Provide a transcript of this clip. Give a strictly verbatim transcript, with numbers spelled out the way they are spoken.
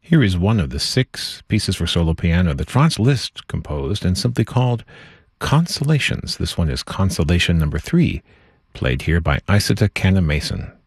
Here is one of the six pieces for solo piano that Franz Liszt composed and simply called Consolations. This one is Consolation number three, played here by Isata Canna Mason.